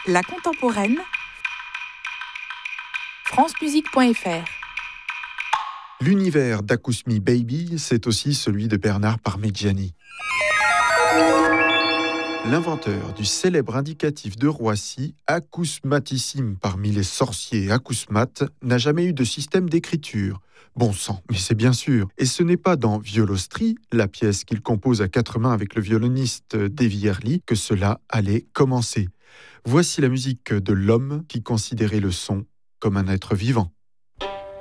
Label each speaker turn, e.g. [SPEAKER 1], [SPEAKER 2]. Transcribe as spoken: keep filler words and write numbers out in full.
[SPEAKER 1] La contemporaine, francemusique point f r.
[SPEAKER 2] L'univers d'Akousmi Baby, c'est aussi celui de Bernard Parmigiani. L'inventeur du célèbre indicatif de Roissy, acousmatissime parmi les sorciers acousmates, n'a jamais eu de système d'écriture. Bon sang, mais c'est bien sûr. Et ce n'est pas dans Violostri, la pièce qu'il compose à quatre mains avec le violoniste Davy Erly, que cela allait commencer. Voici la musique de l'homme qui considérait le son comme un être vivant.